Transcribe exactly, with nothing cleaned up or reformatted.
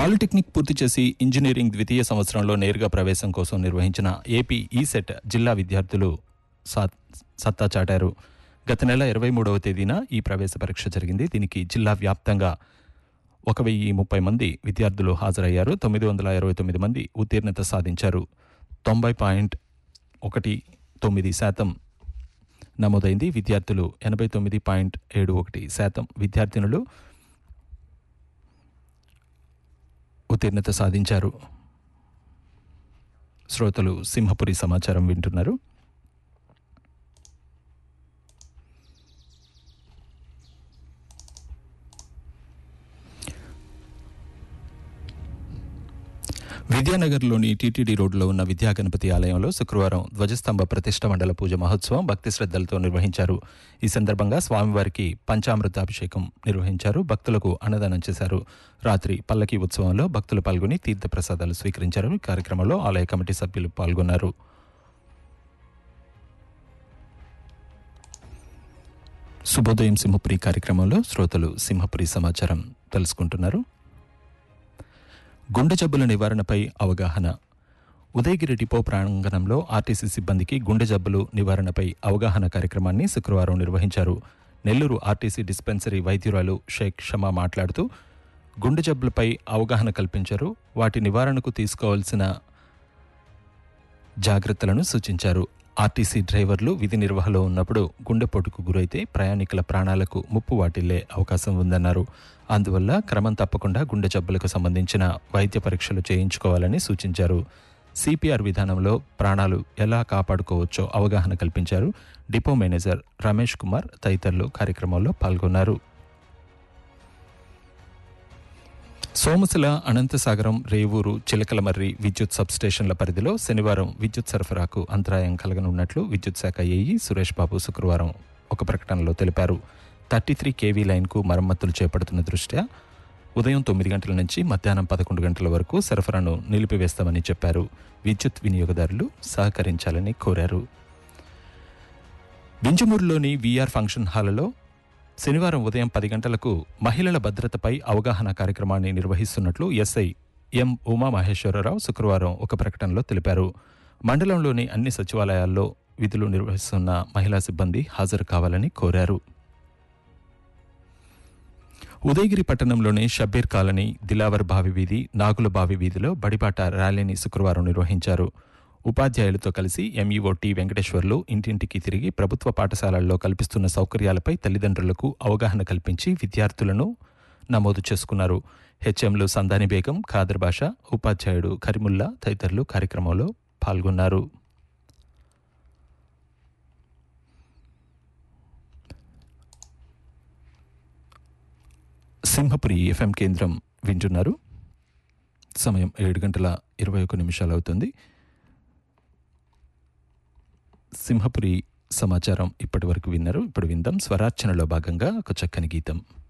Polytechnic పూర్తి చేసి engineering ద్వితీయ సంవత్సరంలో నేరుగా ప్రవేశం కోసం నిర్వహించిన ఏపీ ఈసెట్ జిల్లా విద్యార్థులు సత్తా చాటారు. గత నెల ఇరవై మూడవ తేదీన ఈ ప్రవేశ పరీక్ష జరిగింది. దీనికి జిల్లా వ్యాప్తంగా ఒక వెయ్యి ముప్పై మంది విద్యార్థులు హాజరయ్యారు. తొమ్మిది వందల ఇరవై తొమ్మిది మంది ఉత్తీర్ణత సాధించారు. తొంభై పాయింట్ ఒకటి తొమ్మిది శాతం నమోదైంది. విద్యార్థులు ఎనభై తొమ్మిది పాయింట్ ఏడు ఒకటి శాతం విద్యార్థినులు ఉత్తీర్ణత సాధించారు. శ్రోతలు సింహపురి సమాచారం వింటున్నారు. విద్యానగర్లోని టీటీడీ రోడ్డులో ఉన్న విద్యాగణపతి ఆలయంలో శుక్రవారం ధ్వజస్తంభ ప్రతిష్ఠ మండల పూజ మహోత్సవం భక్తి శ్రద్ధలతో నిర్వహించారు. ఈ సందర్భంగా స్వామివారికి పంచామృతాభిషేకం నిర్వహించారు. భక్తులకు అన్నదానం చేశారు. రాత్రి పల్లకీ ఉత్సవంలో భక్తులు పాల్గొని తీర్థ ప్రసాదాలు స్వీకరించారు. ఈ కార్యక్రమంలో ఆలయ కమిటీ సభ్యులు పాల్గొన్నారు. శుభోదయం సింహపురి కార్యక్రమంలో శ్రోతలు సింహపురి సమాచారం తెలుసుకుంటున్నారు. గుండె జబ్బుల నివారణపై అవగాహన. ఉదయగిరి డిపో ప్రాంగణంలో ఆర్టీసీ సిబ్బందికి గుండె జబ్బులు నివారణపై అవగాహన కార్యక్రమాన్ని శుక్రవారం నిర్వహించారు. నెల్లూరు ఆర్టీసీ డిస్పెన్సరీ వైద్యురాలు షేక్ షమా మాట్లాడుతూ గుండె జబ్బులపై అవగాహన కల్పించారు. వాటి నివారణకు తీసుకోవాల్సిన జాగ్రత్తలను సూచించారు. ఆర్టీసీ డ్రైవర్లు విధి నిర్వహణలో ఉన్నప్పుడు గుండెపోటుకు గురైతే ప్రయాణికుల ప్రాణాలకు ముప్పు వాటిల్లే అవకాశం ఉందన్నారు. అందువల్ల క్రమం తప్పకుండా గుండె జబ్బులకు సంబంధించిన వైద్య పరీక్షలు చేయించుకోవాలని సూచించారు. సిపిఆర్ విధానంలో ప్రాణాలు ఎలా కాపాడుకోవచ్చో అవగాహన కల్పించారు. డిపో మేనేజర్ రమేష్ కుమార్ తదితరులు కార్యక్రమంలో పాల్గొన్నారు. సోమశిల, అనంతసాగరం, రేవూరు, చిలకలమర్రి విద్యుత్ సబ్స్టేషన్ల పరిధిలో శనివారం విద్యుత్ సరఫరాకు అంతరాయం కలగనున్నట్లు విద్యుత్ శాఖ ఏఈ సురేష్ బాబు శుక్రవారం ఒక ప్రకటనలో తెలిపారు. థర్టీ త్రీ కేవీ లైన్కు మరమ్మతులు చేపడుతున్న దృష్ట్యా ఉదయం తొమ్మిది గంటల నుంచి మధ్యాహ్నం పదకొండు గంటల వరకు సరఫరాను నిలిపివేస్తామని చెప్పారు. విద్యుత్ వినియోగదారులు సహకరించాలని కోరారు. బింజమూరులోని వీఆర్ ఫంక్షన్ హాల్లో శనివారం ఉదయం పది గంటలకు మహిళల భద్రతపై అవగాహన కార్యక్రమాన్ని నిర్వహిస్తున్నట్లు ఎస్ఐ ఎం ఉమామహేశ్వరరావు శుక్రవారం ఒక ప్రకటనలో తెలిపారు. మండలంలోని అన్ని సచివాలయాల్లో విధులు నిర్వహిస్తున్న మహిళా సిబ్బంది హాజరు కావాలని కోరారు. ఉదయగిరి పట్టణంలోని షబ్బీర్ కాలనీ, దిలావర్ బావి వీధి, నాగుల బావి వీధిలో బడిబాట ర్యాలీని శుక్రవారం నిర్వహించారు. ఉపాధ్యాయులతో కలిసి ఎంఈఓ టి వెంకటేశ్వర్లు ఇంటింటికి తిరిగి ప్రభుత్వ పాఠశాలల్లో కల్పిస్తున్న సౌకర్యాలపై తల్లిదండ్రులకు అవగాహన కల్పించి విద్యార్థులను నమోదు చేసుకున్నారు. హెచ్ఎంలు సందాని బేగం, ఖాదర్ బాషా, ఉపాధ్యాయుడు కరిముల్లా తదితరులు కార్యక్రమంలో పాల్గొన్నారు. సింహపురి ఎఫ్ఎం కేంద్రం వింటున్నారు. సమయం ఏడు గంటల ఇరవై ఒక నిమిషాలు అవుతుంది. సింహపురి సమాచారం ఇప్పటి వరకు విన్నారు. ఇప్పుడు విందాం స్వరార్చనలో భాగంగా ఒక చక్కని గీతం.